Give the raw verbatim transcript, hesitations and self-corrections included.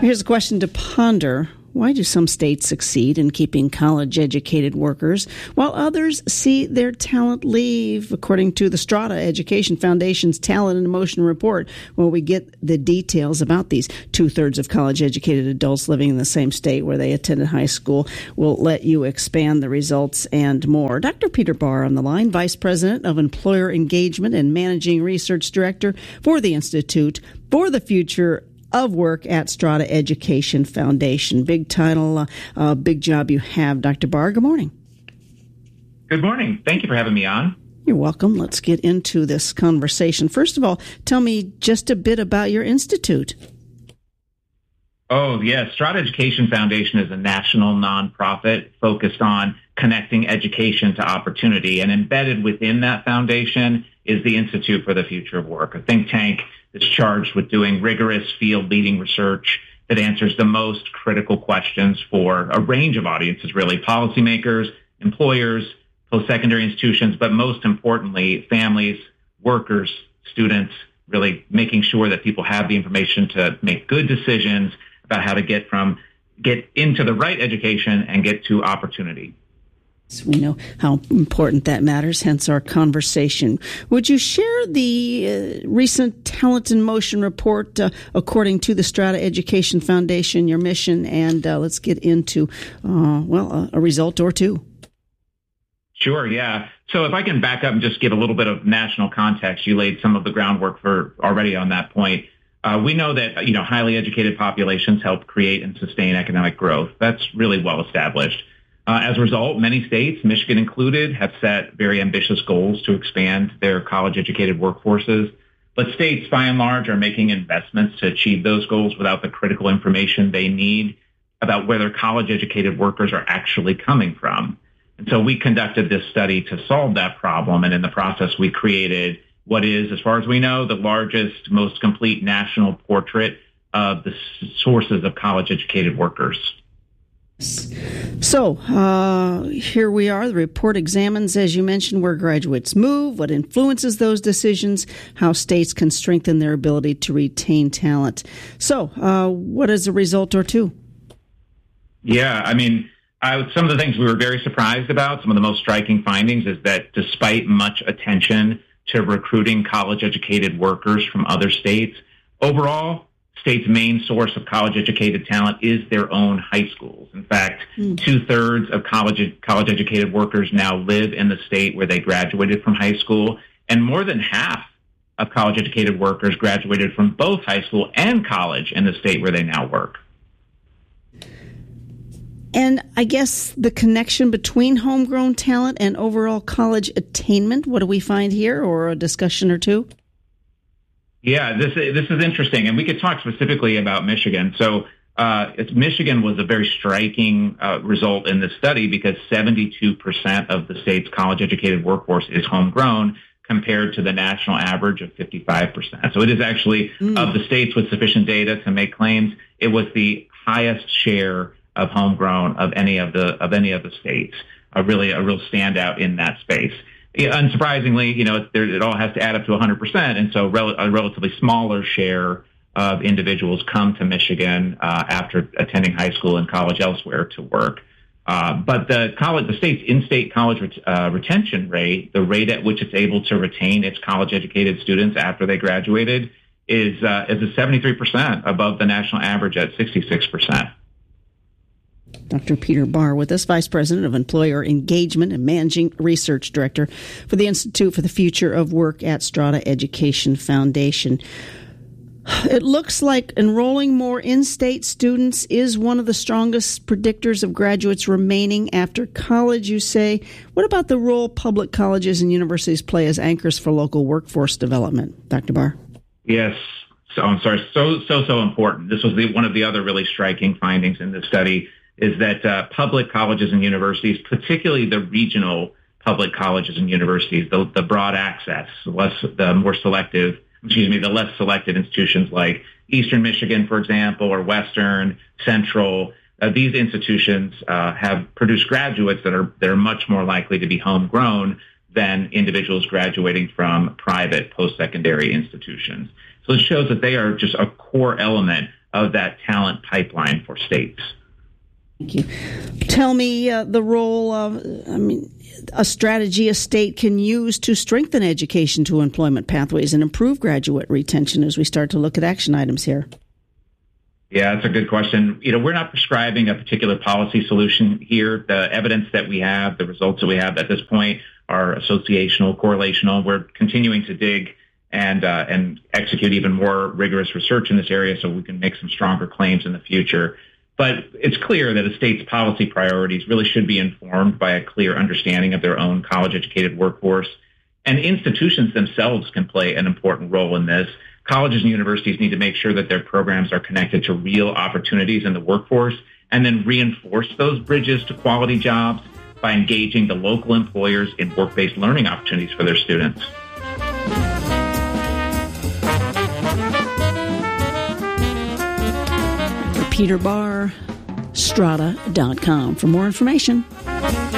Here's a question to ponder. Why do some states succeed in keeping college-educated workers while others see their talent leave? According to the Strada Education Foundation's Talent and Emotion Report, where we get the details about these two-thirds of college-educated adults living in the same state where they attended high school, will let you expand the results and more. Doctor Peter Barr on the line, Vice President of Employer Engagement and Managing Research Director for the Institute for the Future of Work at Strada Education Foundation. Big title, uh, uh, big job you have, Doctor Barr. Good morning. Good morning. Thank you for having me on. You're welcome. Let's get into this conversation. First of all, tell me just a bit about your institute. Oh, yes. Strada Education Foundation is a national nonprofit focused on connecting education to opportunity. And embedded within that foundation is the Institute for the Future of Work, a think tank that's charged with doing rigorous field-leading research that answers the most critical questions for a range of audiences, really, policymakers, employers, post-secondary institutions, but most importantly, families, workers, students, really making sure that people have the information to make good decisions about how to get from get into the right education and get to opportunity. We know how important that matters, hence our conversation. Would you share the uh, recent Talent in Motion report uh, according to the Strada Education Foundation, your mission, and uh, let's get into, uh, well, a, a result or two. Sure, yeah. So if I can back up and just give a little bit of national context, you laid some of the groundwork for already on that point. Uh, we know that, you know, highly educated populations help create and sustain economic growth. That's really well established. Uh, as a result, many states, Michigan included, have set very ambitious goals to expand their college-educated workforces. But states, by and large, are making investments to achieve those goals without the critical information they need about where their college-educated workers are actually coming from. And so we conducted this study to solve that problem. And in the process, we created what is, as far as we know, the largest, most complete national portrait of the sources of college-educated workers. So, uh, here we are. The report examines, as you mentioned, where graduates move, what influences those decisions, how states can strengthen their ability to retain talent. So, uh, what is a result or two? Yeah, I mean, I, some of the things we were very surprised about, some of the most striking findings is that despite much attention to recruiting college-educated workers from other states, overall, state's main source of college-educated talent is their own high schools. In fact, mm. two-thirds of college college-educated workers now live in the state where they graduated from high school, and more than half of college-educated workers graduated from both high school and college in the state where they now work. And I guess the connection between homegrown talent and overall college attainment, what do we find here, or a discussion or two? Yeah, this this is interesting, and we could talk specifically about Michigan. So uh, it's, Michigan was a very striking uh, result in this study because seventy-two percent of the state's college-educated workforce is homegrown compared to the national average of fifty-five percent. So it is actually, mm. of the states with sufficient data to make claims, it was the highest share of homegrown of any of the of any of the states. A really a real standout in that space. Unsurprisingly, you know, it, it all has to add up to one hundred percent, and so rel- a relatively smaller share of individuals come to Michigan uh, after attending high school and college elsewhere to work. Uh, but the college, the state's in-state college ret- uh, retention rate, the rate at which it's able to retain its college-educated students after they graduated, is uh, is a seventy-three percent above the national average at sixty-six percent. Doctor Peter Barr with us, Vice President of Employer Engagement and Managing Research Director for the Institute for the Future of Work at Strada Education Foundation. It looks like enrolling more in-state students is one of the strongest predictors of graduates remaining after college, you say. What about the role public colleges and universities play as anchors for local workforce development? Doctor Barr? Yes. So I'm sorry. So, so, so important. This was the, one of the other really striking findings in this study is that uh, public colleges and universities, particularly the regional public colleges and universities, the, the broad access, less, the more selective, excuse me, the less selected institutions like Eastern Michigan, for example, or Western, Central, uh, these institutions uh, have produced graduates that are that are much more likely to be homegrown than individuals graduating from private post-secondary institutions. So it shows that they are just a core element of that talent pipeline for states. Thank you. Tell me uh, the role of, I mean, a strategy a state can use to strengthen education to employment pathways and improve graduate retention as we start to look at action items here. Yeah, that's a good question. You know, we're not prescribing a particular policy solution here. The evidence that we have, the results that we have at this point are associational, correlational. We're continuing to dig and uh, and execute even more rigorous research in this area so we can make some stronger claims in the future. But it's clear that a state's policy priorities really should be informed by a clear understanding of their own college-educated workforce. And institutions themselves can play an important role in this. Colleges and universities need to make sure that their programs are connected to real opportunities in the workforce and then reinforce those bridges to quality jobs by engaging the local employers in work-based learning opportunities for their students. Peter Barr, strata dot com for more information.